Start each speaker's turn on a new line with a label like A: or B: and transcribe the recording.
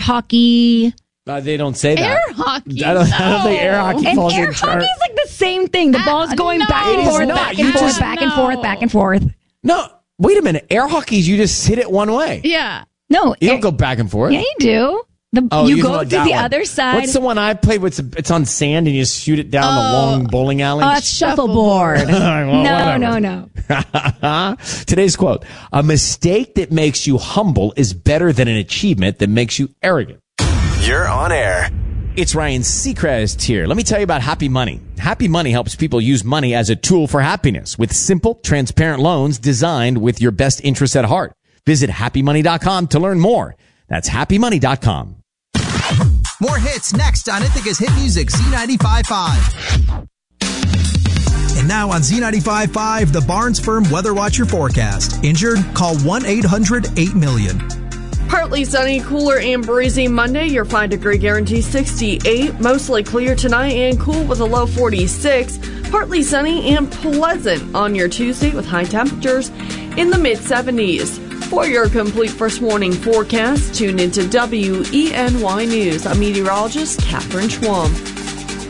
A: hockey.
B: They don't say that.
C: Air hockey.
B: I don't think air hockey
A: And
B: falls
A: air
B: in
A: hockey
B: chart.
A: is like the same thing. The ball's going back and
B: It is
A: forth,
B: not.
A: back
B: You
A: and forth,
B: just-
A: back and forth, back and forth.
B: No, wait a minute. Air hockey is you just hit it one way.
C: Yeah.
A: No,
B: You don't go back and forth.
A: Yeah, you do. You go to the other side.
B: What's the one I played with? It's on sand and you just shoot it down the long bowling alley.
A: Oh, that's shuffleboard.
B: Well,
A: No.
B: Today's quote: "A mistake that makes you humble is better than an achievement that makes you arrogant."
D: You're on air.
B: It's Ryan Seacrest here. Let me tell you about Happy Money. Happy Money helps people use money as a tool for happiness with simple, transparent loans designed with your best interests at heart. Visit happymoney.com to learn more. That's happymoney.com.
E: More hits next on Ithaca's Hit Music Z95.5. And now on Z95.5, the Barnes Firm Weather Watcher forecast. Injured? Call 1-800-8-million.
F: Partly sunny, cooler and breezy Monday. Your 5-degree guarantee 68. Mostly clear tonight and cool with a low 46. Partly sunny and pleasant on your Tuesday with high temperatures in the mid-70s. For your complete first morning forecast, tune into WENY News. I'm meteorologist Catherine Schwam.